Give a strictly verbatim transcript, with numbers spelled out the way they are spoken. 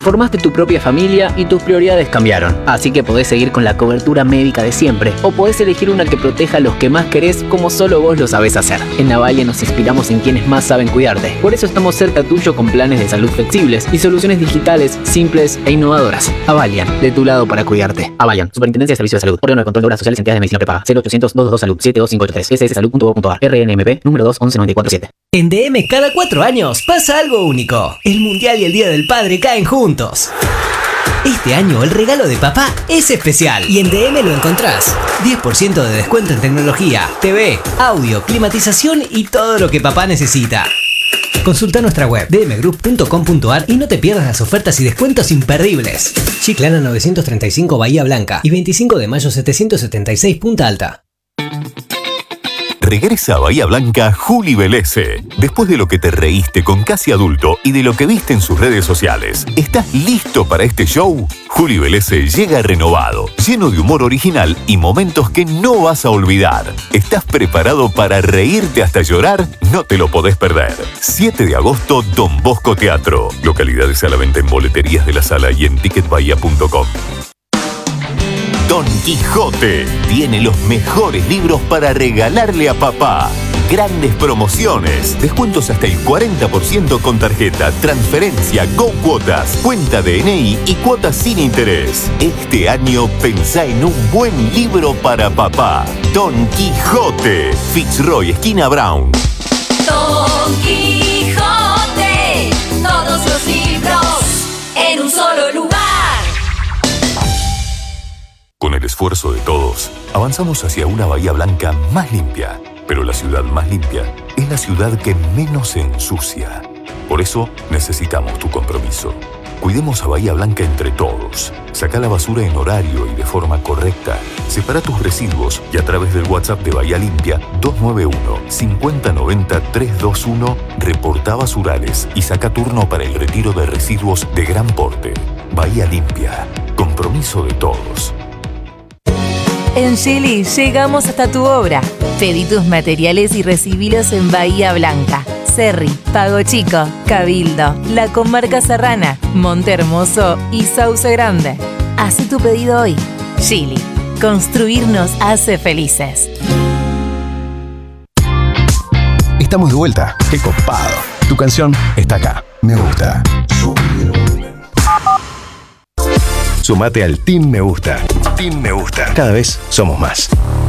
formaste tu propia familia y tus prioridades cambiaron. Así que podés seguir con la cobertura médica de siempre, o podés elegir una que proteja a los que más querés como solo vos lo sabés hacer. En Avalia nos inspiramos en quienes más saben cuidarte. Por eso estamos cerca tuyo con planes de salud flexibles y soluciones digitales, simples e innovadoras. Avalian, de tu lado para cuidarte. Avalian, Superintendencia de Servicios de Salud. Órgano de Control de Obras Sociales y Entidades de Medicina Prepaga. cero ochocientos, doscientos veintidós Salud, siete dos cinco ocho tres. s s salud punto gov punto a r. R N M P, número dos once noventa y cuatro siete. En D M cada cuatro años pasa algo único. El Mundial y el Día del Padre caen juntos. Este año el regalo de papá es especial y en D M lo encontrás. diez por ciento de descuento en tecnología, T V, audio, climatización y todo lo que papá necesita. Consulta nuestra web d m group punto com punto a r y no te pierdas las ofertas y descuentos imperdibles. Chiclana novecientos treinta y cinco Bahía Blanca y veinticinco de mayo setecientos setenta y seis Punta Alta. Regresa a Bahía Blanca Juli Velese. Después de lo que te reíste con Casi Adulto y de lo que viste en sus redes sociales, ¿estás listo para este show? Juli Velese llega renovado, lleno de humor original y momentos que no vas a olvidar. ¿Estás preparado para reírte hasta llorar? No te lo podés perder. siete de agosto, Don Bosco Teatro. Localidades a la venta en boleterías de la sala y en ticket bahía punto com. Don Quijote tiene los mejores libros para regalarle a papá. Grandes promociones, descuentos hasta el cuarenta por ciento con tarjeta, transferencia, Go Cuotas, cuenta D N I y cuotas sin interés. Este año pensá en un buen libro para papá. Don Quijote, Fitzroy, esquina Brown. Don Quijote, todos los libros en un solo lugar. Con el esfuerzo de todos, avanzamos hacia una Bahía Blanca más limpia. Pero la ciudad más limpia es la ciudad que menos se ensucia. Por eso necesitamos tu compromiso. Cuidemos a Bahía Blanca entre todos. Saca la basura en horario y de forma correcta. Separa tus residuos y a través del WhatsApp de Bahía Limpia dos nueve uno, cinco cero nueve cero, tres dos uno reporta basurales y saca turno para el retiro de residuos de gran porte. Bahía Limpia. Compromiso de todos. En Geely llegamos hasta tu obra. Pedí tus materiales y recibilos en Bahía Blanca, Cerri, Pago Chico, Cabildo, La Comarca Serrana, Monte Hermoso y Sauce Grande. Haz tu pedido hoy. Geely, construir nos hace felices. Estamos de vuelta. ¡Qué copado! Tu canción está acá. Me gusta. Sumate al Team Me Gusta. Team Me Gusta. Cada vez somos más.